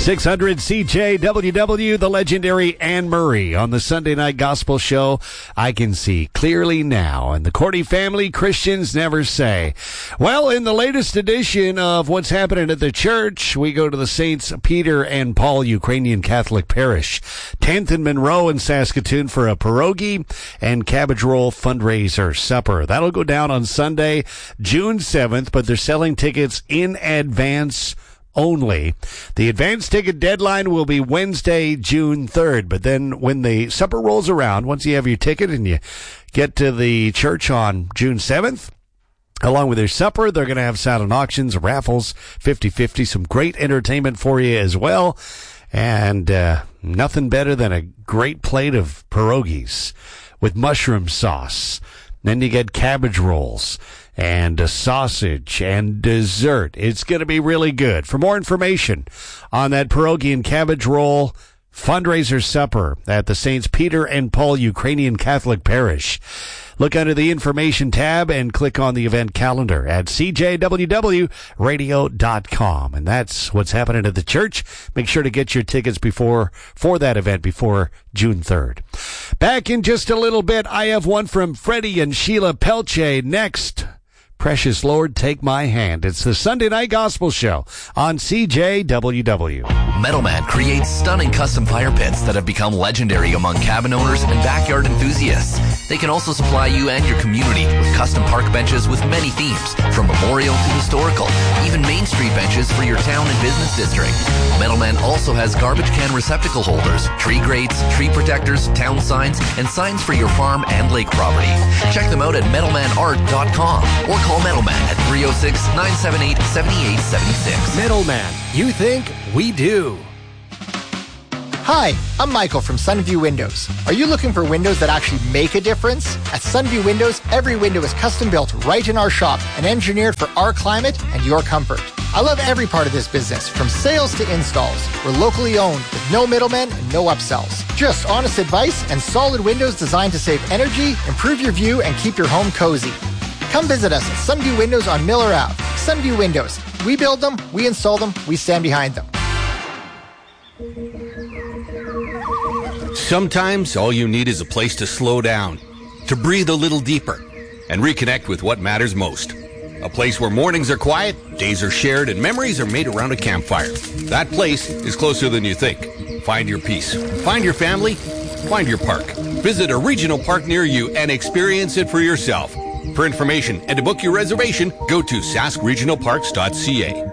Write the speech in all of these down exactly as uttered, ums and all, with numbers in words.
six hundred C J W W, the legendary Anne Murray on the Sunday Night Gospel Show. I can see clearly now, and the Cordy family, Christians never say. Well, in the latest edition of What's Happening at the Church, we go to the Saints Peter and Paul Ukrainian Catholic Parish, tenth and Monroe in Saskatoon for a pierogi and cabbage roll fundraiser supper. That'll go down on Sunday, June seventh, but they're selling tickets in advance only. The advance ticket deadline will be Wednesday, June third. But then when the supper rolls around, once you have your ticket and you get to the church on June seventh, along with their supper, they're going to have silent auctions, raffles, fifty-fifty, some great entertainment for you as well. And uh, nothing better than a great plate of pierogies with mushroom sauce. Then you get cabbage rolls and a sausage and dessert. It's going to be really good. For more information on that pierogi and cabbage roll fundraiser supper at the Saints Peter and Paul Ukrainian Catholic Parish, look under the information tab and click on the event calendar at c j w w radio dot com. And that's what's happening at the church. Make sure to get your tickets before for that event before June third. Back in just a little bit, I have one from Freddie and Sheila Pelche next. Precious Lord, Take My Hand. It's the Sunday Night Gospel Show on C J W W. Metalman creates stunning custom fire pits that have become legendary among cabin owners and backyard enthusiasts. They can also supply you and your community with custom park benches with many themes, from memorial to historical, even Main Street benches for your town and business district. Metalman also has garbage can receptacle holders, tree grates, tree protectors, town signs, and signs for your farm and lake property. Check them out at metalman art dot com or call Metalman at three oh six, nine seven eight, seven eight seven six. Metalman, you think, we do. Hi, I'm Michael from Sunview Windows. Are you looking for windows that actually make a difference? At Sunview Windows, every window is custom built right in our shop and engineered for our climate and your comfort. I love every part of this business, from sales to installs. We're locally owned with no middlemen and no upsells. Just honest advice and solid windows designed to save energy, improve your view, and keep your home cozy. Come visit us at Sunview Windows on Miller Avenue. Sunview Windows. We build them, we install them, we stand behind them. Sometimes all you need is a place to slow down, to breathe a little deeper, and reconnect with what matters most. A place where mornings are quiet, days are shared, and memories are made around a campfire. That place is closer than you think. Find your peace. Find your family. Find your park. Visit a regional park near you and experience it for yourself. For information and to book your reservation, go to sask regional parks dot c a.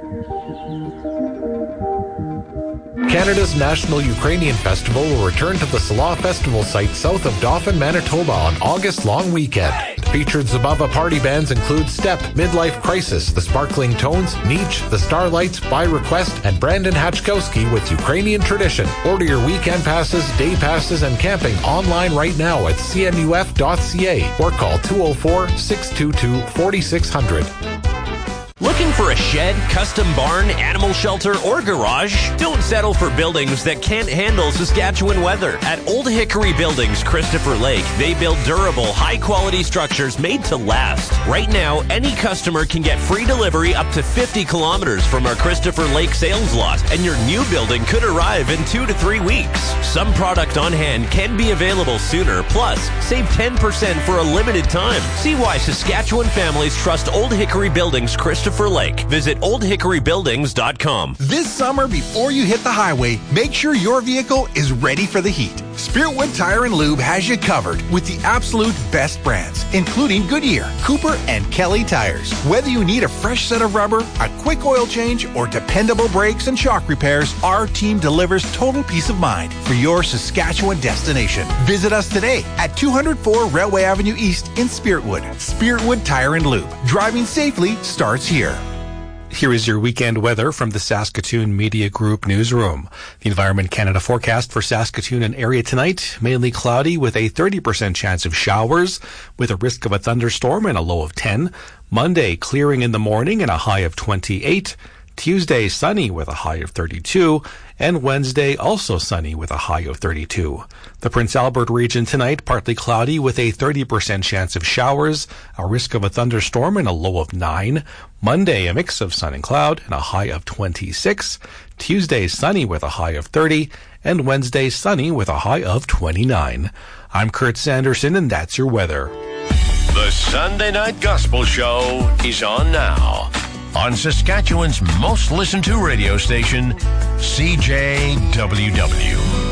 Canada's National Ukrainian Festival will return to the Salah Festival site south of Dauphin, Manitoba on August long weekend. Featured Zabava party bands include Step, Midlife Crisis, The Sparkling Tones, Nietzsche, The Starlights, By Request, and Brandon Hachkowski with Ukrainian Tradition. Order your weekend passes, day passes, and camping online right now at c n u f dot c a or call two oh four, six two two, four six zero zero. Looking for a shed, custom barn, animal shelter, or garage? Don't settle for buildings that can't handle Saskatchewan weather. At Old Hickory Buildings, Christopher Lake, they build durable, high-quality structures made to last. Right now, any customer can get free delivery up to fifty kilometers from our Christopher Lake sales lot, and your new building could arrive in two to three weeks. Some product on hand can be available sooner, plus save ten percent for a limited time. See why Saskatchewan families trust Old Hickory Buildings, Christopher Lake. Visit old hickory buildings dot com. This summer, before you hit the highway, make sure your vehicle is ready for the heat. Spiritwood Tire and Lube has you covered with the absolute best brands, including Goodyear, Cooper, and Kelly tires. Whether you need a fresh set of rubber, a quick oil change, or dependable brakes and shock repairs, our team delivers total peace of mind for your Saskatchewan destination. Visit us today at two oh four Railway Avenue East in Spiritwood. Spiritwood Tire and Lube. Driving safely starts here. Here is your weekend weather from the Saskatoon Media Group newsroom. The Environment Canada forecast for Saskatoon and area tonight, mainly cloudy with a thirty percent chance of showers with a risk of a thunderstorm and a low of ten. Monday, clearing in the morning and a high of twenty-eight. Tuesday, sunny with a high of thirty-two, and Wednesday, also sunny with a high of thirty-two. The Prince Albert region tonight, partly cloudy with a thirty percent chance of showers, a risk of a thunderstorm and a low of nine. Monday, a mix of sun and cloud and a high of twenty-six. Tuesday, sunny with a high of thirty, and Wednesday, sunny with a high of twenty-nine. I'm Kurt Sanderson, and that's your weather. The Sunday Night Gospel Show is on now on Saskatchewan's most listened to radio station, C J W W.